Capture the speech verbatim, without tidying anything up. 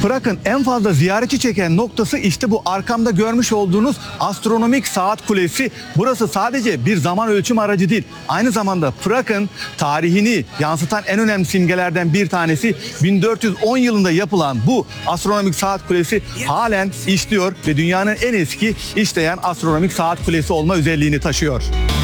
Prag'ın en fazla ziyaretçi çeken noktası işte bu arkamda görmüş olduğunuz astronomik saat kulesi. Burası sadece bir zaman ölçüm aracı değil, aynı zamanda Prag'ın tarihini yansıtan en önemli simgelerden bir tanesi. bin dört yüz on yılında yapılan bu astronomik saat kulesi halen işliyor ve dünyanın en eski işleyen astronomik saat kulesi olma özelliğini taşıyor.